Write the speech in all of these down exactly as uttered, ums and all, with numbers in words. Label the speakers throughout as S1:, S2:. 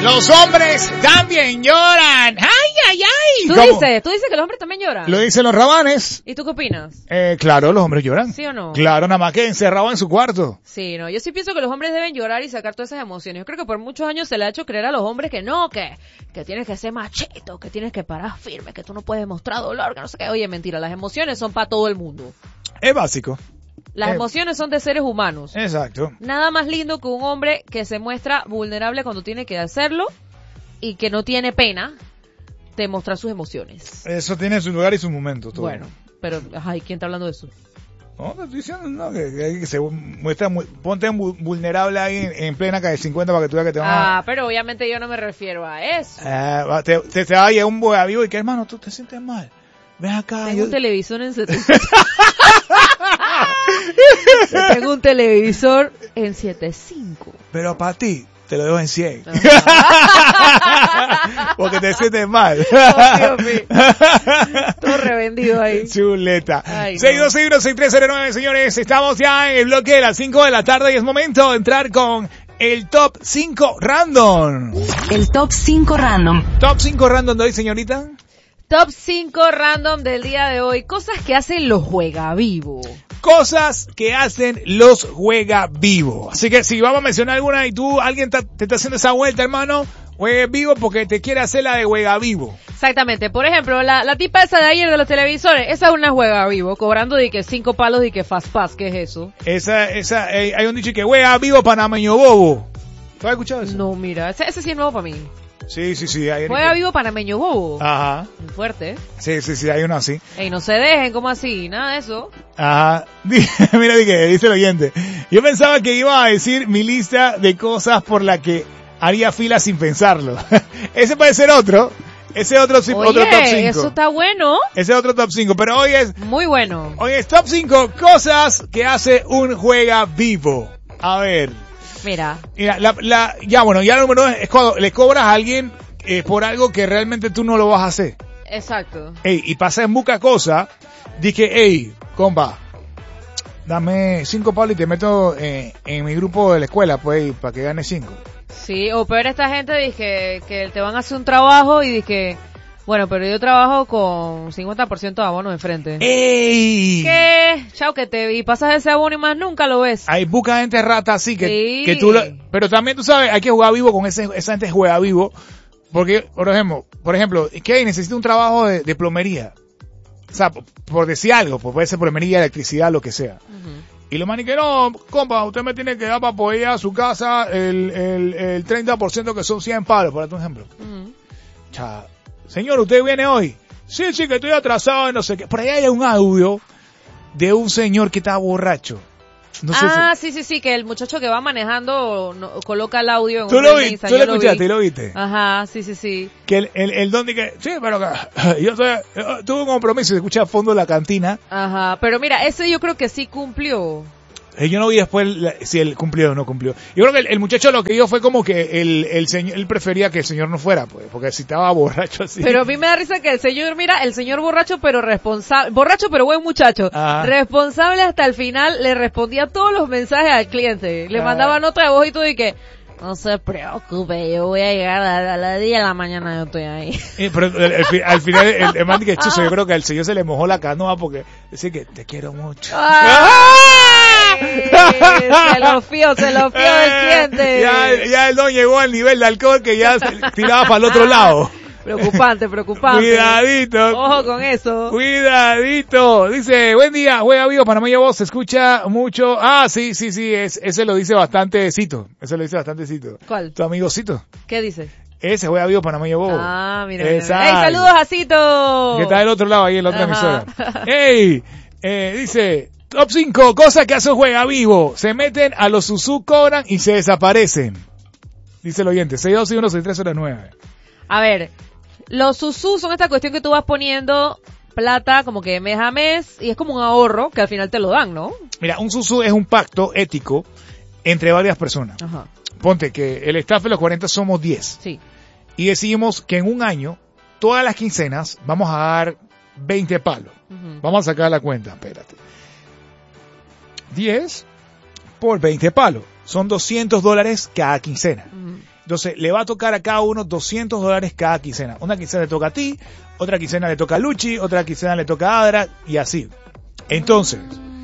S1: Los hombres también lloran. ¡Ay, ay, ay!
S2: ¿Tú
S1: ¿Cómo?
S2: dices, tú dices que los hombres también lloran?
S1: Lo dicen los rabanes.
S2: ¿Y tú qué opinas?
S1: Eh, claro, los hombres lloran.
S2: ¿Sí o no?
S1: Claro, nada más que encerrado en su cuarto.
S2: Sí, no, yo sí pienso que los hombres deben llorar y sacar todas esas emociones. Yo creo que por muchos años se le ha hecho creer a los hombres que no, que, que tienes que ser machito, que tienes que parar firme, que tú no puedes mostrar dolor, que no sé qué. Oye, mentira, las emociones son para todo el mundo.
S1: Es básico.
S2: Las
S1: Eh.
S2: emociones son de seres humanos.
S1: Exacto.
S2: Nada más lindo que un hombre que se muestra vulnerable cuando tiene que hacerlo y que no tiene pena de mostrar sus emociones.
S1: Eso tiene su lugar y su momento. Todo.
S2: Bueno, pero, ay, ¿quién está hablando de eso?
S1: No, te estoy diciendo no, que, que, que se muestra, muy, ponte vulnerable ahí en, en plena calle cincuenta para que tú veas que te van a...
S2: Ah, pero obviamente yo no me refiero a eso.
S1: Ah, te, te, te va a llegar un boya vivo y que hermano, tú te sientes mal. Ven acá.
S2: Tengo
S1: yo...
S2: un televisor en setecientos. Tengo un televisor en setenta y cinco.
S1: Pero para ti, te lo dejo en cien. Porque te sientes mal.
S2: Oh, Dios mío. Todo revendido ahí.
S1: Chuleta.
S2: Ay, no.
S1: seis dos seis uno seis tres cero nueve, señores. Estamos ya en el bloque de las cinco de la tarde y es momento de entrar con el top cinco random.
S3: El top cinco random.
S1: Top cinco random de hoy, señorita.
S2: Top cinco random del día de hoy. Cosas que hacen los juega vivo.
S1: Cosas que hacen los juega vivo. Así que si vamos a mencionar alguna y tú, alguien ta, te está haciendo esa vuelta, hermano, juegue vivo porque te quiere hacer la de juega vivo.
S2: Exactamente. Por ejemplo, la, la tipa esa de ayer de los televisores, esa es una juega vivo, cobrando de que cinco palos y que fast pass, ¿qué es eso?
S1: Esa, esa, eh, hay un dicho que juega vivo panameño bobo. ¿Tú has escuchado eso?
S2: No, mira, ese, ese sí es nuevo para mí.
S1: Sí, sí, sí. Hay
S2: Juega vivo panameño bobo.
S1: Ajá.
S2: Muy fuerte.
S1: Sí, sí, sí, hay uno así.
S2: Ey, no se dejen, ¿cómo así? Nada de eso.
S1: Ajá. Mira, dice el oyente. Yo pensaba que iba a decir mi lista de cosas por la que haría fila sin pensarlo. Ese puede ser otro. Ese otro,
S2: Oye,
S1: otro top cinco.
S2: Eso está bueno.
S1: Ese otro top cinco. Pero hoy es...
S2: Muy bueno.
S1: Hoy es top cinco cosas que hace un juega vivo. A ver...
S2: Mira.
S1: Mira, la, la, ya bueno, ya lo número dos es cuando le cobras a alguien eh, por algo que realmente tú no lo vas a hacer.
S2: Exacto.
S1: Ey, y pasa en mucha cosa, dije, ey, compa, dame cinco palos y te meto eh, en mi grupo de la escuela, pues, para que gane cinco.
S2: Sí, o peor esta gente dije que te van a hacer un trabajo y dije, bueno, pero yo trabajo con cincuenta por ciento de abono enfrente.
S1: ¡Ey!
S2: ¿Qué? Chao, que te y pasas ese abono y más nunca lo ves.
S1: Hay mucha gente rata así que,
S2: Sí.
S1: que tú lo, pero también tú sabes, hay que jugar vivo con ese, esa gente juega vivo, porque, por ejemplo, por ejemplo, ¿qué? Necesito un trabajo de, de plomería. O sea, por, por decir algo, pues puede ser plomería, electricidad, lo que sea. Uh-huh. Y lo man y que no, compa, usted me tiene que dar para poder ir a su casa el, el, el treinta por ciento que son cien palos, por ejemplo. Uh-huh. Cha, señor, ¿usted viene hoy? Sí, sí, que estoy atrasado y no sé qué. Por ahí hay un audio de un señor que está borracho. No sé
S2: ah,
S1: si...
S2: sí, sí, sí, que el muchacho que va manejando no, coloca el audio en
S1: ¿Tú
S2: un
S1: lo, vi,
S2: Insta,
S1: ¿tú lo
S2: lo
S1: escuchaste
S2: vi.
S1: y lo viste?
S2: Ajá, sí, sí, sí.
S1: Que el, el, el don dice, sí, pero que yo soy, yo tuve un compromiso, se escucha a fondo la cantina.
S2: Ajá, pero mira, ese yo creo que sí cumplió.
S1: Yo no vi después la, si él cumplió o no cumplió. Yo creo que el, el muchacho lo que dijo fue como que el, el señor, él prefería que el señor no fuera, pues, porque si estaba borracho así.
S2: Pero a mí me da risa que el señor, mira, el señor borracho pero responsable, borracho pero buen muchacho,
S1: Ajá.
S2: responsable hasta el final, le respondía todos los mensajes al cliente, le
S1: Ajá.
S2: mandaba nota de voz y todo y que, no se preocupe, yo voy a llegar a las diez de la mañana, yo estoy ahí.
S1: Sí, pero el, el, al final, el, el man que chuzo, yo creo que al señor se le mojó la canoa porque dice que te quiero mucho.
S2: Se lo fío, se lo fío del cliente.
S1: Ya, ya el don llegó al nivel de alcohol que ya se tiraba para el otro lado.
S2: Preocupante, preocupante.
S1: Cuidadito.
S2: Ojo con eso.
S1: Cuidadito. Dice, buen día, juega vivo, Panamá voz, se escucha mucho. Ah, sí, sí, sí, es, ese lo dice bastante Cito. Ese lo dice bastante Cito.
S2: ¿Cuál?
S1: Tu amigo Cito.
S2: ¿Qué dice?
S1: Ese juega vivo, Panamá voz.
S2: Ah, mira, mira,
S1: Exacto.
S2: mira. ¡Ey, saludos a Cito!
S1: Que está del otro lado ahí en la otra
S2: Ajá.
S1: emisora. ¡Ey! Eh, dice, top cinco, cosas que hace un juega vivo. Se meten a los susú, cobran y se desaparecen. Dice el oyente, seis dos uno seis tres cero nueve.
S2: A ver, los susú son esta cuestión que tú vas poniendo plata como que mes a mes y es como un ahorro que al final te lo dan, ¿no?
S1: Mira, un susú es un pacto ético entre varias personas.
S2: Ajá.
S1: Ponte que el staff de los cuarenta somos diez.
S2: Sí.
S1: Y decidimos que en un año, todas las quincenas, vamos a dar veinte palos. Uh-huh. Vamos a sacar la cuenta, espérate. diez por veinte palos. Son doscientos dólares cada quincena. Uh-huh. Entonces, le va a tocar a cada uno doscientos dólares cada quincena. Una quincena le toca a ti, otra quincena le toca a Luchi, otra quincena le toca a Adra, y así. Entonces,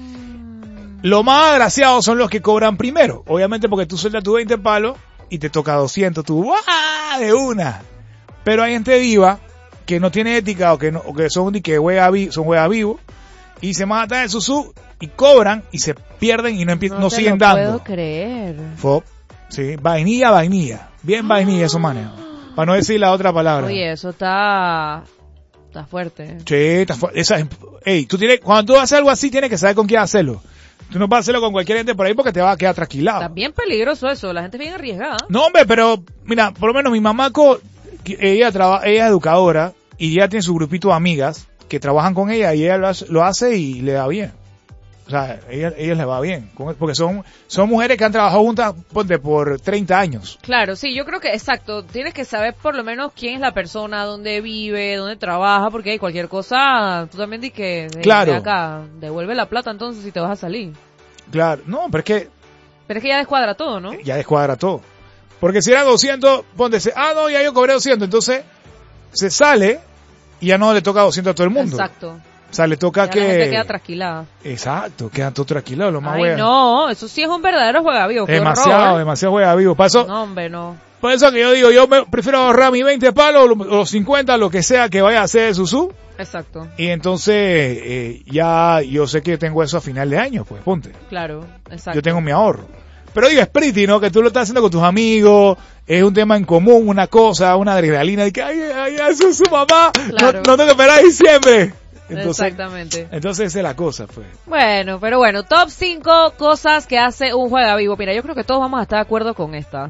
S1: lo más agraciados son los que cobran primero. Obviamente porque tú sueltas tus veinte palos y te toca doscientos, tú, ¡ah! De una. Pero hay gente viva que no tiene ética o que, no, o que son, que juega vi, son juega vivos y se matan el susú y cobran y se pierden y no, empie-
S2: No,
S1: no
S2: te
S1: siguen
S2: lo
S1: dando.
S2: puedo creer.
S1: Fo, sí, vainilla, vainilla. Bien vainilla eso maneja. Para no decir la otra palabra.
S2: Oye, eso está... Está fuerte.
S1: Sí, está fu- esa, ey, tú tienes, cuando tú haces algo así, tienes que saber con quién hacerlo. Tú no puedes hacerlo con cualquier gente por ahí porque te va a quedar trasquilado.
S2: Está bien peligroso eso, la gente es bien arriesgada.
S1: No, hombre, pero, mira, por lo menos mi mamaco, ella trabaja, ella es educadora y ella tiene su grupito de amigas que trabajan con ella y ella lo hace, lo hace y le da bien. O sea, ella, ella le va bien. Porque son, son mujeres que han trabajado juntas ponte, por treinta años.
S2: Claro, sí, yo creo que, exacto, tienes que saber por lo menos quién es la persona, dónde vive, dónde trabaja, porque hay cualquier cosa, tú también di que, de,
S1: Claro.
S2: de acá, devuelve la plata entonces si te vas a salir.
S1: Claro, no, pero es que
S2: Pero es que ya descuadra todo, ¿no?
S1: ya descuadra todo. Porque si era doscientos, ponte, ah, no, ya yo cobré doscientos, entonces se sale y ya no le toca doscientos a todo el mundo.
S2: Exacto.
S1: O sea, le toca
S2: Ya
S1: que...
S2: la gente queda trasquilada.
S1: Exacto, queda todo tranquilo, lo más
S2: Ay,
S1: bueno.
S2: no, eso sí es un verdadero juegavivo. qué
S1: Demasiado,
S2: horror.
S1: demasiado juega vivo. Para eso,
S2: No, hombre, no.
S1: por eso que yo digo, yo me prefiero ahorrar mis veinte palos, o los cincuenta, lo que sea que vaya a hacer el susú.
S2: Exacto,
S1: Y entonces, eh, ya yo sé que tengo eso a final de año, pues, ponte.
S2: claro, exacto.
S1: Yo tengo mi ahorro. Pero digo, es pretty, ¿no? Que tú lo estás haciendo con tus amigos, es un tema en común, una cosa, una adrenalina, de que, ay, ay, ay, su, su mamá,
S2: Claro.
S1: no, no tengo que esperar a diciembre. Entonces,
S2: Exactamente.
S1: entonces esa es la cosa, pues.
S2: Bueno, pero bueno, top cinco cosas que hace un juega vivo. Mira, yo creo que todos vamos a estar de acuerdo con esta.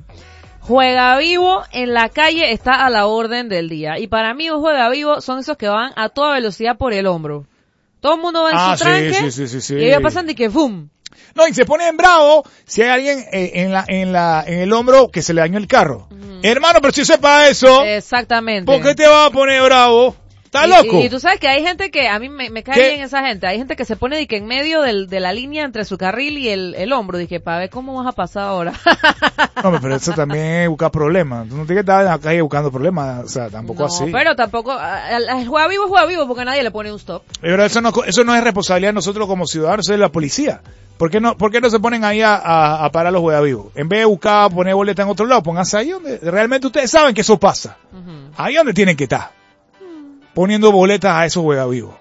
S2: Juega vivo en la calle está a la orden del día. Y para mí un juega vivo son esos que van a toda velocidad por el hombro. Todo el mundo va en
S1: Ah,
S2: su
S1: sí,
S2: tranque
S1: sí, sí, sí, sí.
S2: y ellos pasan de que ¡fum!
S1: No, y se pone en bravo si hay alguien eh, en la, en la, en el hombro que se le dañó el carro.
S2: Ujú.
S1: Hermano, pero si sepa eso,
S2: Exactamente.
S1: ¿por qué te vas a poner bravo? ¿Estás
S2: Y-
S1: loco?
S2: Y, y tú sabes que hay gente que, a mí me, me cae
S1: ¿Qué?
S2: bien esa gente, hay gente que se pone de que en medio del, de la línea entre su carril y el, el hombro, dije, para ver cómo vas a pasar ahora.
S1: No, pero eso también es buscar problemas. Tú no tienes que estar en la calle buscando problemas, o sea, tampoco
S2: No,
S1: así.
S2: pero tampoco, el, el juega vivo es juega vivo porque nadie le pone un stop.
S1: Pero eso no, eso no es responsabilidad de nosotros como ciudadanos, eso es de la policía. ¿Por qué no, por qué no se ponen ahí a, a, a parar los huevavivos? En vez de buscar poner boleta en otro lado, pónganse ahí donde realmente ustedes saben que eso pasa.
S2: Ujú.
S1: Ahí donde tienen que estar. Poniendo boletas a esos huevavivos.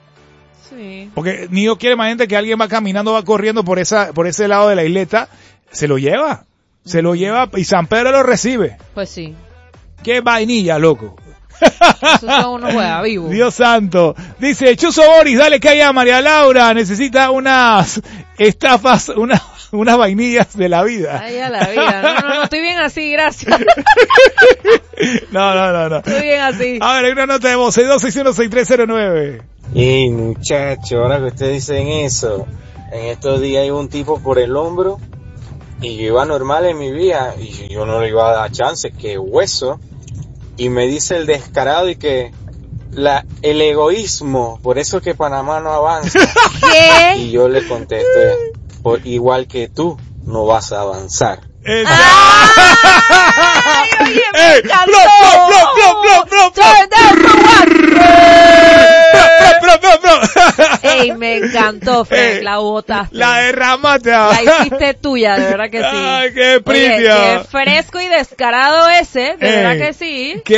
S2: Sí.
S1: Porque ni yo quiero imagínate que alguien va caminando, va corriendo por esa, por ese lado de la isleta, se lo lleva. Se lo lleva y San Pedro lo recibe.
S2: Pues sí.
S1: Qué vainilla, loco.
S2: Esos son unos juega vivos.
S1: Dios santo. Dice, Chuzo Boris, dale que haya María Laura, necesita unas estafas, unas, unas vainillas de la vida.
S2: Ay, a la vida. No, no, no, estoy bien así, gracias.
S1: No, no, no, no.
S2: Estoy bien así.
S1: A ver, hay una nota de voz, seis dos seis uno seis tres cero nueve.
S4: Y muchacho, ahora que ustedes dicen eso, en estos días hay un tipo por el hombro y yo iba normal en mi vida y yo no le iba a dar chance, que hueso, y me dice el descarado y que la, el egoísmo, por eso que Panamá no avanza.
S2: ¿Qué?
S4: Y yo le contesté, por igual que tú, no vas a avanzar.
S1: ¡Ay,
S2: ¡Ay, oye, me encantó! Turn down for what? Ey, me encantó, Frank,
S1: Eh,
S2: la botaste.
S1: La derramaste.
S2: La hiciste tuya, de verdad que sí.
S1: Ay, qué
S2: Oye,
S1: pritia.
S2: qué fresco y descarado ese, de
S1: Ey,
S2: verdad que sí.
S1: qué